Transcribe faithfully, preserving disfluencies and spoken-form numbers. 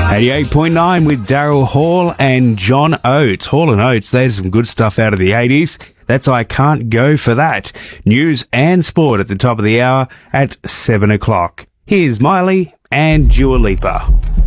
eighty-eight point nine with Daryl Hall and John Oates. Hall and Oates, there's some good stuff out of the eighties. That's I Can't Go For That. News and sport at the top of the hour at seven o'clock. Here's Miley and Dua Lipa.